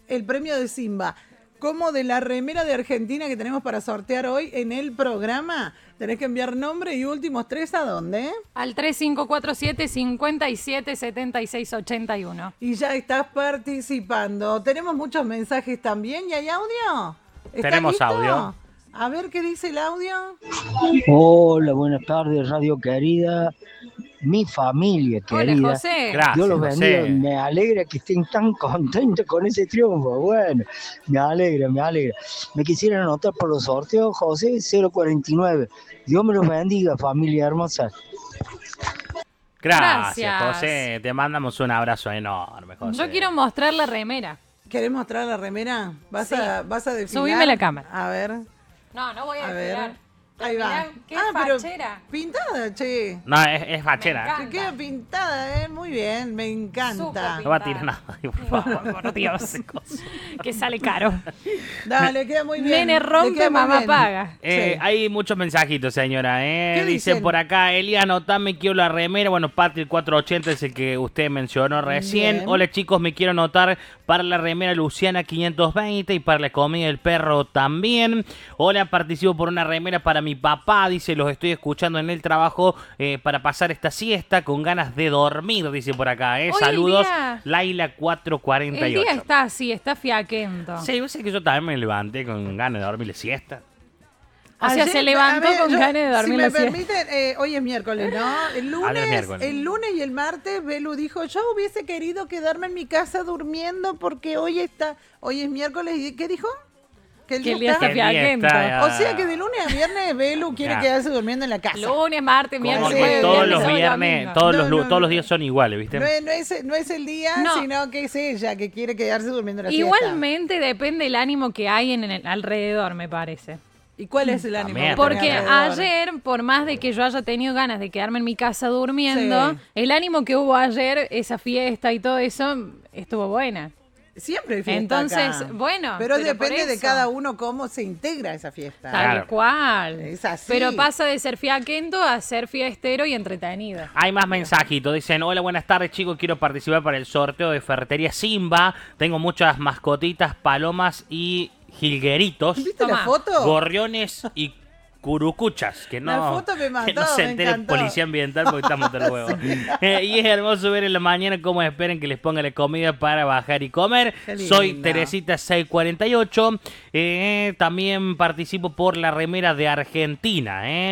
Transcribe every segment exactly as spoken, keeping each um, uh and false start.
el premio de Simba como de la remera de Argentina que tenemos para sortear hoy en el programa. Tenés que enviar nombre y últimos tres ¿a dónde? Al tres cinco cuatro siete, cinco siete, siete seis ocho uno. Y ya estás participando. Tenemos muchos mensajes también. ¿Y hay audio? ¿Está Tenemos listo? audio. A ver qué dice el audio. Hola, buenas tardes, radio querida. Mi familia querida. Hola, José. Gracias, Dios los bendiga. José. Me alegra que estén tan contentos con ese triunfo. Bueno, me alegra, me alegra. Me quisieran anotar por los sorteos, José, cero cuarenta y nueve. Dios me los bendiga, familia hermosa. Gracias, Gracias. José. Te mandamos un abrazo enorme, José. Yo quiero mostrar la remera. ¿Querés mostrar la remera? ¿Vas, Sí. a, vas a desfilar? Subime la cámara. A ver, No, no voy a, a desfilar. ver. Ahí va. Mirá, qué pero fachera. pintada, che. No, es, es fachera. Me Te queda pintada, ¿eh? Muy bien, me encanta. Súper No va a tirar nada, por favor. Por Dios. Que sale caro. Dale, queda muy bien. Nene le rompe, queda muy mamá bien. paga. Eh, Sí. Hay muchos mensajitos, señora. ¿eh? ¿Qué Dicen dicen? por acá, Elías, anotame, quiero la remera. Bueno, Patri, el cuatrocientos ochenta es el que usted mencionó recién. Bien. Hola, chicos, me quiero anotar para la remera Luciana quinientos veinte y para la comida del perro también. Hola, participo por una remera para mi papá. Dice, los estoy escuchando en el trabajo eh, para pasar esta siesta con ganas de dormir, dice por acá. ¿eh? Hoy el Saludos, día- Laila cuatrocientos cuarenta y El ocho. día está así, está fiaquento. Sí, yo sé que yo también me levanté con ganas de dormir la siesta. O sea, Ayer, se levantó a ver, con yo- ganas de dormir Si la me siesta. permiten, eh, hoy es miércoles, ¿no? El Ayer lunes, es miércoles. el lunes y el martes, Belu dijo, yo hubiese querido quedarme en mi casa durmiendo porque hoy está, hoy es miércoles. ¿Y qué dijo? Que el Que día el día está- está fiaquento. está- O sea que de lunes a viernes Belu quiere Ya. quedarse durmiendo en la casa. Lunes, martes, miércoles, Porque sí, todos viernes, los sábado y viernes, domingo. todos, los, No, lu- no, todos los no. días son iguales, ¿viste? No es, no, es, no es el día, No. sino que es ella que quiere quedarse durmiendo en la siesta. Igualmente depende el ánimo que hay en el alrededor, me parece. ¿Y cuál es el ánimo? También. que tenés Porque alrededor? ayer, por más de que yo haya tenido ganas de quedarme en mi casa durmiendo, Sí. el ánimo que hubo ayer, esa fiesta y todo eso, estuvo buena. Siempre hay fiesta Entonces, acá. bueno, Pero, pero por depende de eso. cada uno cómo se integra esa fiesta. Tal Claro. cual. Es así. Pero pasa de ser fiaquento a ser fiestero y entretenido. Hay más mensajitos. Dicen, hola, buenas tardes, chicos. Quiero participar para el sorteo de Ferretería Simba. Tengo muchas mascotitas, palomas y jilgueritos, ¿Viste Tomá. la foto? gorriones y curucuchas. Que no, La foto me mató, que no se me entere el encantó. policía ambiental porque estamos de huevo. Eh, y es hermoso ver en la mañana cómo esperen que les ponga la comida para bajar y comer. Qué lindo. Soy Teresita seiscientos cuarenta y ocho. Eh, también participo por la remera de Argentina. Eh.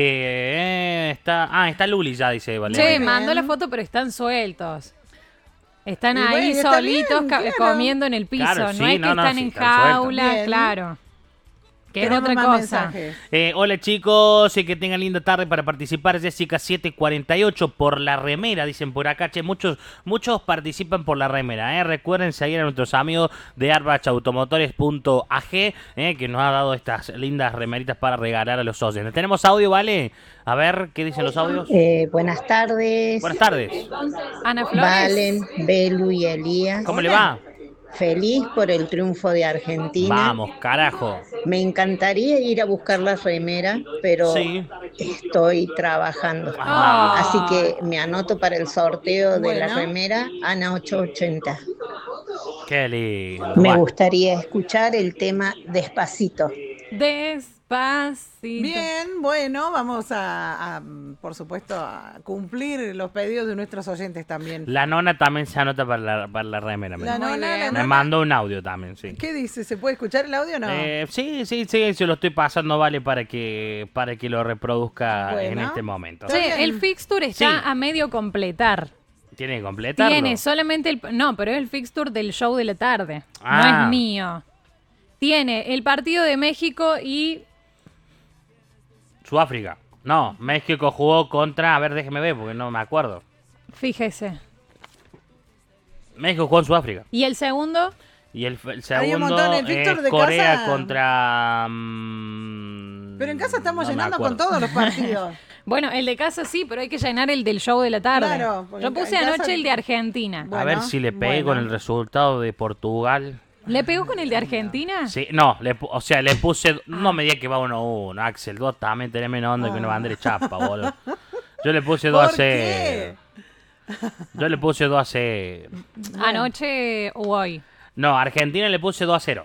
Eh, está, ah, está Luli ya, dice Valeria. Che, bien. mandó la foto, pero están sueltos. Están Y ahí bueno, está solitos bien, ca- claro. comiendo en el piso. Claro, no sí, es que no, no, están sí, en están sueltos. jaula, Bien. claro. Que es Tenemos otra más cosa. mensajes. Eh, hola chicos, eh, que tengan linda tarde para participar. Jessica setecientos cuarenta y ocho por la remera, dicen por acá. Che, muchos, muchos participan por la remera. Eh. Recuerden seguir a nuestros amigos de arbach automotores punto a g, eh, que nos ha dado estas lindas remeritas para regalar a los oyentes. ¿Tenemos audio, vale? A ver, ¿qué dicen los audios? Eh, buenas tardes, Buenas tardes. Ana Flores. Valen, Belu y Elías. ¿Cómo le va? Feliz por el triunfo de Argentina. Vamos, carajo. Me encantaría ir a buscar la remera, pero Sí. estoy trabajando. Ah. Así que me anoto para el sorteo de la Bueno. remera Ana ochocientos ochenta. Qué lindo. Me Bueno. gustaría escuchar el tema Despacito. Despacito. Bien, bueno, vamos a, a, por supuesto, a cumplir los pedidos de nuestros oyentes también. La nona también se anota para la, para la remera. Me, La Muy nona, bien. la me nona. mandó un audio también, sí. ¿Qué dice? ¿Se puede escuchar el audio o no? Eh, sí, sí, sí, se lo estoy pasando, vale, para que para que lo reproduzca en Bueno. este momento. Está Che, bien. el fixture está Sí. a medio completar. ¿Tiene que completarlo? Tiene solamente el... No, pero es el fixture del show de la tarde. No Ah. es mío. Tiene el partido de México y... Sudáfrica. No, México jugó contra... A ver, déjeme ver, porque no me acuerdo. Fíjese. México jugó en Sudáfrica. ¿Y el segundo? Y el, el Hay un segundo montón, el es Víctor de Corea casa. contra... mm, Pero en casa estamos no me llenando con acuerdo. todos los partidos. Bueno, el de casa sí, pero hay que llenar el del show de la tarde. Claro, porque Yo en puse ca- en anoche casa- el de Argentina. A Bueno, ver si le pegué bueno. con el resultado de Portugal. ¿Le pegó con el de Argentina? Sí, no, le, pu- o sea, le puse... No me diga que va uno a uno, Axel. Vos también tenés menos onda que una bandera de chapa, boludo. Yo le puse dos a ¿Por cero. qué? Yo le puse dos a cero. Anoche o hoy. No, Argentina le puse dos a cero.